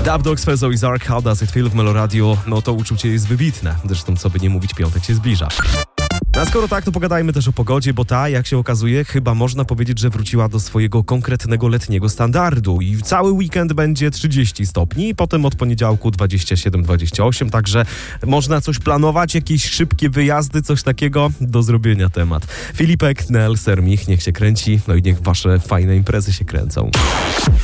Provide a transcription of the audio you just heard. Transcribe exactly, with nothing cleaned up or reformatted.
Dub Dogs, Fezo i Zark, How Does It Feel w Meloradio, no to uczucie jest wybitne. Zresztą co by nie mówić, piątek się zbliża. A skoro tak, to pogadajmy też o pogodzie, bo ta, jak się okazuje, chyba można powiedzieć, że wróciła do swojego konkretnego letniego standardu i cały weekend będzie trzydzieści stopni, potem od poniedziałku dwadzieścia siedem dwadzieścia osiem, także można coś planować, jakieś szybkie wyjazdy, coś takiego do zrobienia temat. Filipek, Nel, Sermich, niech się kręci, no i niech wasze fajne imprezy się kręcą.